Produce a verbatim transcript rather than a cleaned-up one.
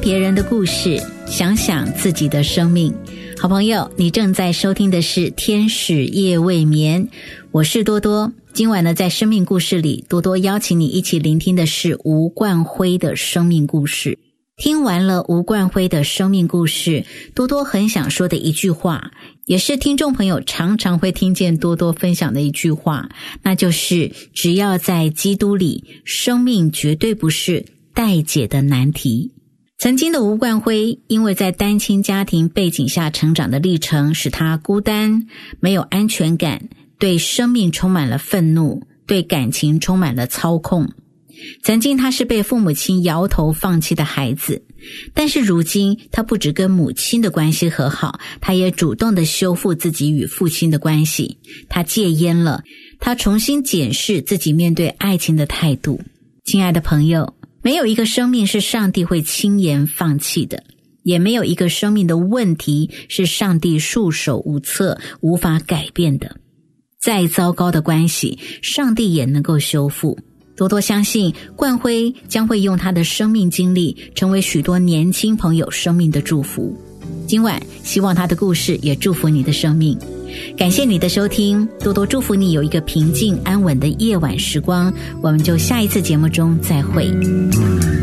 别人的故事，想想自己的生命。好朋友，你正在收听的是天使夜未眠，我是多多。今晚呢，在生命故事里，多多邀请你一起聆听的是吴冠辉的生命故事。听完了吴冠辉的生命故事，多多很想说的一句话，也是听众朋友常常会听见多多分享的一句话，那就是只要在基督里，生命绝对不是待解的难题。曾经的吴冠辉因为在单亲家庭背景下成长的历程，使他孤单，没有安全感，对生命充满了愤怒，对感情充满了操控。曾经他是被父母亲摇头放弃的孩子，但是如今他不只跟母亲的关系和好，他也主动地修复自己与父亲的关系。他戒烟了，他重新检视自己面对爱情的态度。亲爱的朋友，没有一个生命是上帝会轻言放弃的，也没有一个生命的问题是上帝束手无策无法改变的。再糟糕的关系，上帝也能够修复。多多相信冠辉将会用他的生命经历成为许多年轻朋友生命的祝福。今晚希望他的故事也祝福你的生命。感谢你的收听，多多祝福你有一个平静安稳的夜晚时光，我们就下一次节目中再会。